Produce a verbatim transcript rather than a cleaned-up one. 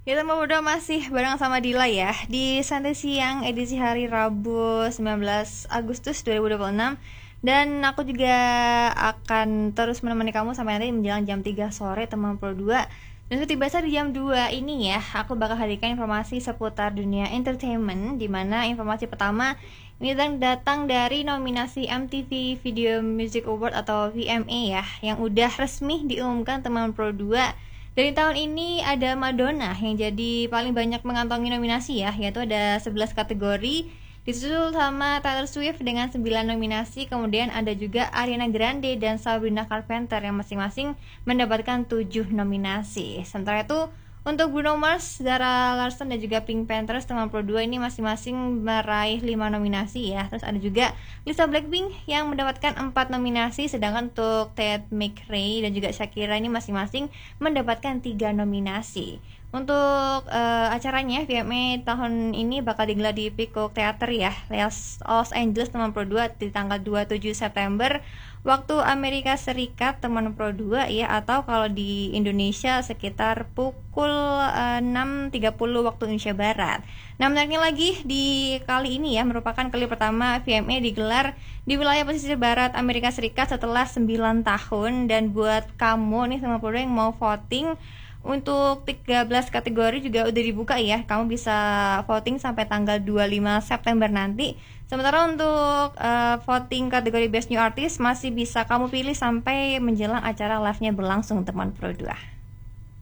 Kita mau berdua masih bareng sama Dila ya di Santai Siang edisi hari Rabu sembilan belas Agustus dua ribu dua puluh enam. Dan aku juga akan terus menemani kamu sampai nanti menjelang jam tiga sore teman Pro dua. Dan seperti biasa di jam dua ini ya, aku bakal hadirkan informasi seputar dunia entertainment, di mana informasi pertama ini datang dari nominasi M T V Video Music Award atau V M A ya, yang udah resmi diumumkan teman Pro dua. Dari tahun ini ada Madonna yang jadi paling banyak mengantongi nominasi ya, yaitu ada sebelas kategori, disusul sama Taylor Swift dengan sembilan nominasi. Kemudian ada juga Ariana Grande dan Sabrina Carpenter yang masing-masing mendapatkan tujuh nominasi. Sementara itu untuk Bruno Mars, Zara Larsson dan juga Pink Panthers teman Pro dua ini masing-masing meraih lima nominasi ya. Terus ada juga Lisa Blackpink yang mendapatkan empat nominasi, sedangkan untuk Ted McRae dan juga Shakira ini masing-masing mendapatkan tiga nominasi. Untuk uh, acaranya V M A tahun ini bakal digelar di Peacock Theater ya, Los Angeles teman Pro dua di tanggal dua puluh tujuh September waktu Amerika Serikat teman Pro dua ya, atau kalau di Indonesia sekitar pukul uh, enam tiga puluh waktu Indonesia Barat. Nah, menariknya lagi di kali ini ya merupakan kali pertama V M A digelar di wilayah pesisir barat Amerika Serikat setelah sembilan tahun. Dan buat kamu nih teman Pro dua yang mau voting untuk tiga belas kategori juga udah dibuka ya. Kamu bisa voting sampai tanggal dua puluh lima September nanti. Sementara untuk uh, voting kategori Best New Artist masih bisa kamu pilih sampai menjelang acara live-nya berlangsung teman Pro dua.